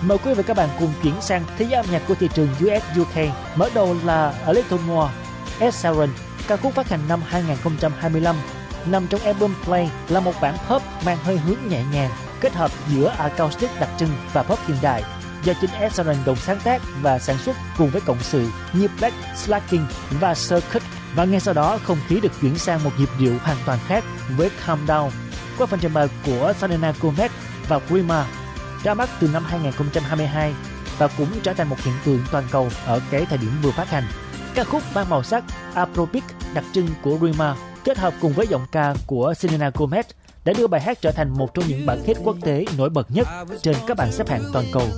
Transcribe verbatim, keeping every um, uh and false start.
Mời quý vị và các bạn cùng chuyển sang thế giới âm nhạc của thị trường u ét u ca. Mở đầu là A Little More, Ed Sheeran, ca khúc phát hành năm hai không hai lăm, nằm trong album Play, là một bản pop mang hơi hướng nhẹ nhàng, kết hợp giữa acoustic đặc trưng và pop hiện đại, do chính Ed Sheeran đồng sáng tác và sản xuất cùng với cộng sự như Black Slacking và Circuit. Và ngay sau đó, không khí được chuyển sang một nhịp điệu hoàn toàn khác với Calm Down, qua phần trình bày của Selena Gomez và Rema, ra mắt từ năm hai không hai hai và cũng trở thành một hiện tượng toàn cầu ở cái thời điểm vừa phát hành. Ca khúc mang màu sắc Afrobeat đặc trưng của Rema kết hợp cùng với giọng ca của Selena Gomez đã đưa bài hát trở thành một trong những bản hit quốc tế nổi bật nhất trên các bảng xếp hạng toàn cầu.